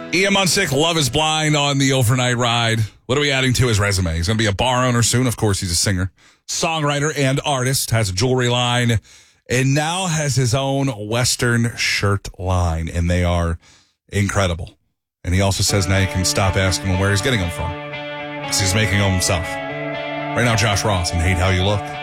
Ian Munsick, Love is Blind on the overnight ride. What are we adding to his resume? He's going to be a bar owner soon. Of course, he's a singer, songwriter, and artist, has a jewelry line, and now has his own Western shirt line, and they are incredible. And he also says now you can stop asking him where he's getting them from because he's making them himself. Right now, Josh Ross and Hate How You Look.